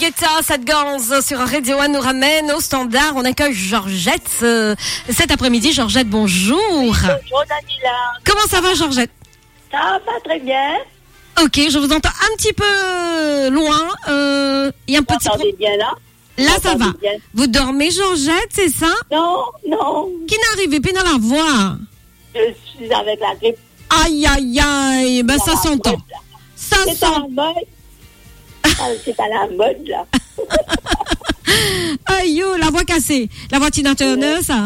Guetta, Sad Girls sur Radio One nous ramène au standard. On accueille Georgette cet après-midi. Georgette, bonjour. Bonjour Daniela. Comment ça va, Georgette? Ça va très bien. Ok, je vous entends un petit peu loin. Il y a un petit Vous bien là? Là, ça va. Bien. Vous dormez, Georgette, c'est ça? Non, non. Qui n'arrive pas dans la voix? Je suis avec la grippe. Aïe, aïe, aïe. Ben, ça s'entend. Ça c'est à la mode. C'est à la mode, là. Aïe, yo, la voix cassée. La voix Tina Turner, ça.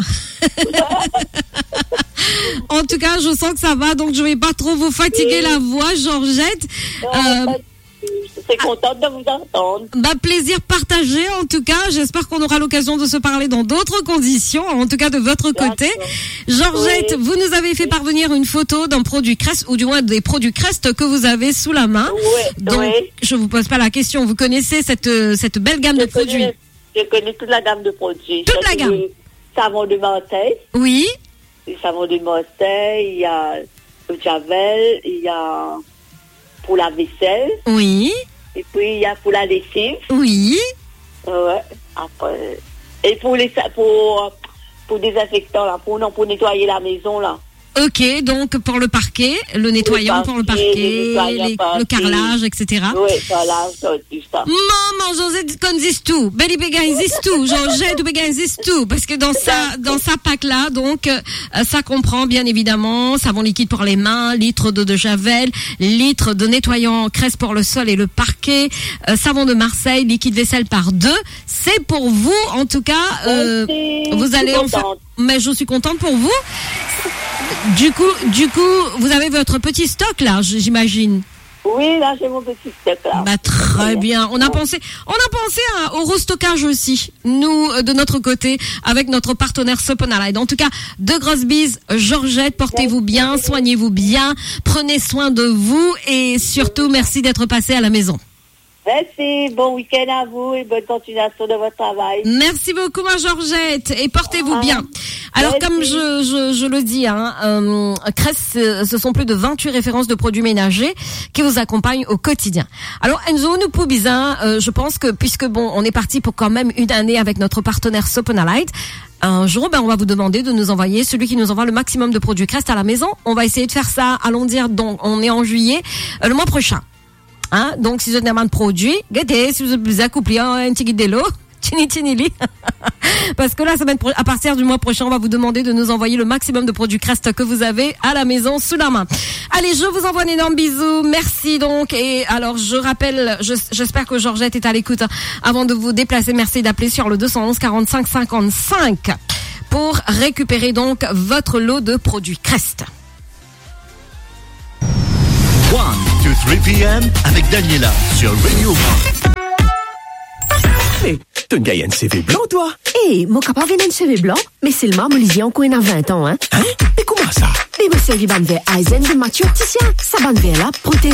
En tout cas, je sens que ça va, donc je vais pas trop vous fatiguer la voix, Georgette. Je suis contente de vous entendre. Plaisir partagé, en tout cas. J'espère qu'on aura l'occasion de se parler dans d'autres conditions, en tout cas de votre côté. Georgette, vous nous avez fait parvenir une photo d'un produit Crest, ou du moins des produits Crest que vous avez sous la main. Donc, je vous pose pas la question. Vous connaissez cette belle gamme de produits? Je connais toute la gamme de produits. Toute la gamme? Savon de Marseille. Oui. Les savons de Marseille, il y a le Javel, il y a pour la vaisselle. Oui. Et puis, il y a pour la lessive. Oui. Ouais. Après, et pour désinfectant, là, pour nettoyer la maison, là. Ok, donc pour le parquet, le nettoyant pour le parquet, le carrelage, etc. Oui, carrelage, tout ça. Maman, Georgette connaît tout. Belly Béga existe tout. Georgette Béga existe tout. Parce que dans sa pack-là, donc, ça comprend bien évidemment savon liquide pour les mains, litre d'eau de Javel, litre de nettoyant Crest pour le sol et le parquet, savon de Marseille, liquide vaisselle par 2. C'est pour vous, en tout cas, vous allez en faire. Mais je suis contente pour vous. Du coup, vous avez votre petit stock là, j'imagine. Oui, là j'ai mon petit stock là. Très bien. On a pensé au restockage aussi, nous de notre côté, avec notre partenaire Soponalide. En tout cas, de grosses bises, Georgette, portez-vous bien, soignez-vous bien, prenez soin de vous et surtout merci d'être passé à la maison. Merci, bon week-end à vous et bonne continuation de votre travail. Merci beaucoup, ma Georgette, et portez-vous bien. Alors, comme je le dis, Crest, ce sont plus de 28 références de produits ménagers qui vous accompagnent au quotidien. Alors, Enzo, nous pouvons, je pense que puisque on est parti pour quand même une année avec notre partenaire Soponalide, un jour, on va vous demander de nous envoyer celui qui nous envoie le maximum de produits Crest à la maison. On va essayer de faire ça, allons dire, donc, on est en juillet, le mois prochain. Donc, si vous avez un de produits, gâtez, si vous êtes plus accouplé, un petit guide de l'eau, tini. Parce que là, à partir du mois prochain, on va vous demander de nous envoyer le maximum de produits Crest que vous avez à la maison sous la main. Allez, je vous envoie un énorme bisou. Merci donc. Et alors, je rappelle, j'espère que Georgette est à l'écoute. Avant de vous déplacer, merci d'appeler sur le 211 45 55 pour récupérer donc votre lot de produits Crest. 1 to 3 p.m. avec Daniela sur Radio One. Hey, t'as une gagne CV blanc, toi? Hey, mon capable vient d'un CV blanc, mais c'est le marbre lisier en a 20 ans, hein? Hein? Et comment ça? Mais monsieur, il va me faire Eisen de Mathieu Opticien. Ça va me faire là, protéger.